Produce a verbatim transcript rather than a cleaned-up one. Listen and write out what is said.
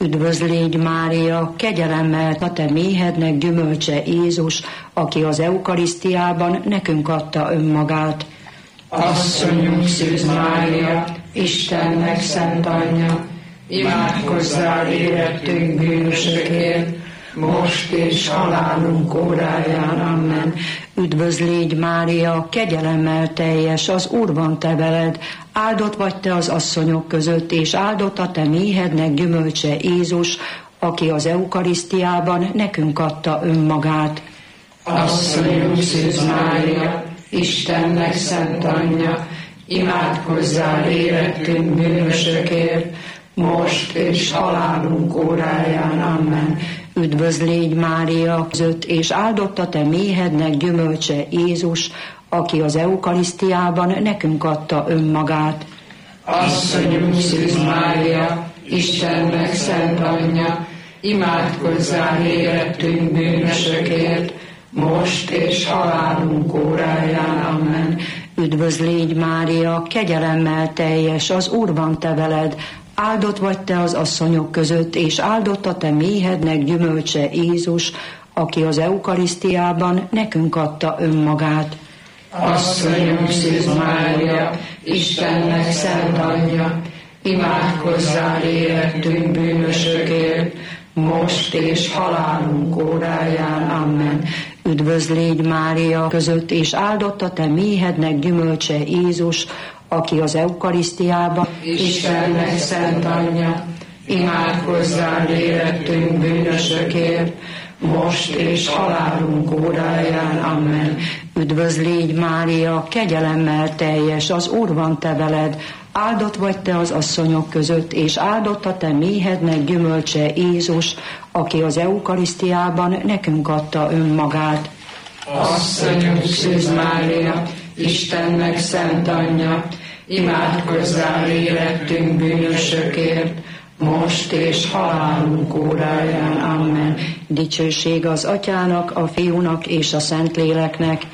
Üdvözlégy Mária, kegyelemmel a te méhednek gyümölcse Jézus, aki az eukarisztiában nekünk adta önmagát. Asszonyunk Szűz Mária, Istennek szent anyja, imádkozzál érettünk bűnösökért, most és halálunk óráján. Amen. Üdvözlégy Mária, kegyelemmel teljes, az Úr van te veled, áldott vagy te az asszonyok között, és áldott a te méhednek gyümölcse Jézus, aki az eukarisztiában nekünk adta önmagát. Asszonyunk Szűz Mária, Istennek szent anyja, imádkozzál érettünk bűnösökért, most és halálunk óráján. Amen. Üdvözlégy Mária között, és áldott a te méhednek gyümölcse Jézus, aki az eukarisztiában nekünk adta önmagát. Asszonyunk Szűz Mária, Istennek szent anyja, imádkozzál érettünk bűnösökért, most és halálunk óráján. Amen. Üdvözlégy Mária, kegyelemmel teljes, az Úr van te veled, áldott vagy te az asszonyok között, és áldott a te méhednek gyümölcse Jézus, aki az eukarisztiában nekünk adta önmagát. Asszonyunk Szűz Mária, Istennek szent anyja, imádkozzál érettünk bűnösökért, most és halálunk óráján. Amen. Üdvözlégy Mária között, és áldott a te méhednek gyümölcse Jézus, aki az eukarisztiában Istennek szent anyja, imádkozzál érettünk bűnösökért, most és halálunk óráján. Amen. Üdvözlégy Mária, kegyelemmel teljes, az Úr van te veled, áldott vagy te az asszonyok között, és áldott a te méhednek gyümölcse Jézus, aki az eukarisztiában nekünk adta önmagát. Asszonyunk Szűz Mária, Istennek szent anyja, imádkozzál érettünk bűnösökért, most és halálunk óráján. Amen. Dicsőség az Atyának, a Fiúnak és a Szentléleknek,